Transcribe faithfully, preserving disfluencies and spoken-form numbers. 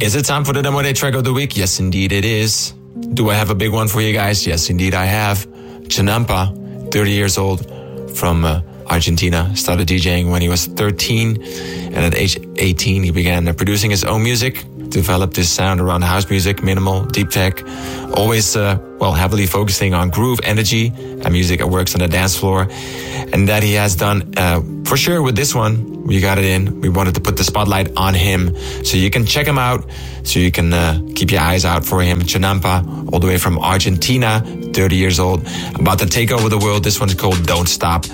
Is it time for the Demo Day track of the week? Yes, indeed it is. Do I have a big one for you guys? Yes, indeed I have. Chinampa, thirty years old, from uh, Argentina. Started DJing when he was thirteen, and at age eighteen he began uh, producing his own music. Developed his sound around house music, minimal, deep tech, always, uh, well, heavily focusing on groove, energy, and music that works on the dance floor. And that he has done, uh, for sure with this one. We got it in. We wanted to put the spotlight on him. So you can check him out. So you can uh, keep your eyes out for him. Chinampa, all the way from Argentina, thirty years old. About to take over the world. This one's called Don't Stop.